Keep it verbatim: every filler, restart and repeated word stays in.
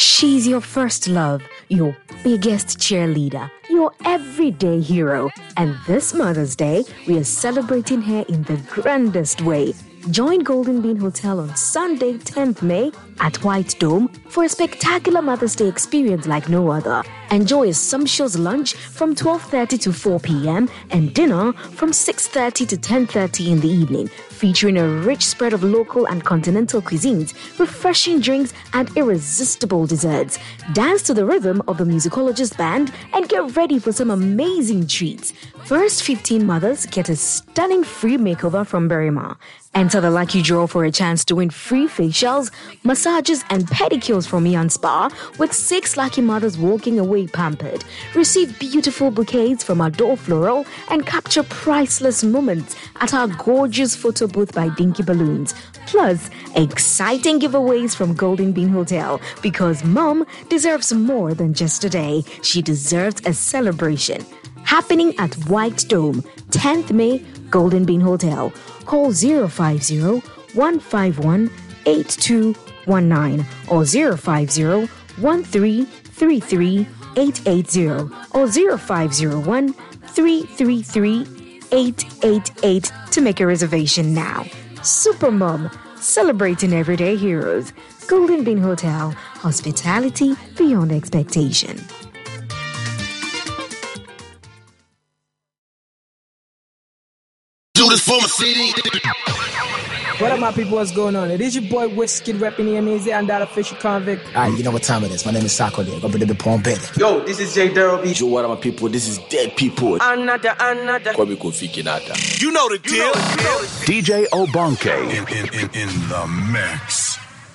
She's your first love, your biggest cheerleader, your everyday hero. And this Mother's Day, we are celebrating her in the grandest way. Join Golden Bean Hotel on Sunday, tenth May at White Dome for a spectacular Mother's Day experience like no other. Enjoy a sumptuous lunch from twelve thirty to four p.m. and dinner from six thirty to ten thirty in the evening, featuring a rich spread of local and continental cuisines, refreshing drinks, and irresistible desserts. Dance to the rhythm of the musicologist band and get ready for some amazing treats. First fifteen mothers get a stunning free makeover from Berrima. Enter the lucky draw for a chance to win free facials, massages, and pedicures from Ian Spa, with six lucky mothers walking away pampered. Receive beautiful bouquets from Adore Floral and capture priceless moments at our gorgeous photo booth by Dinky Balloons. Plus, exciting giveaways from Golden Bean Hotel, because Mom deserves more than just a day. She deserves a celebration. Happening at White Dome, tenth May, Golden Bean Hotel. Call zero five zero, one five one, eight two one nine or zero five zero, one three three three, eight eight zero or zero five zero one, three three three, eight eight eight to make a reservation now. Super Mom, celebrating everyday heroes. Golden Bean Hotel, hospitality beyond expectation. What up, my people? What's going on? It is your boy Wizkid repping the Amazing and that official convict. Alright, you know what time it is. My name is Sako Lee. I'm the Palm Belly. Yo, this is Jay Derby. Yo, what up, my people? This is Dead People. Another, another. Kwame Kofi Kinata. You know the deal. D J Obonke in, in, in, in the mix.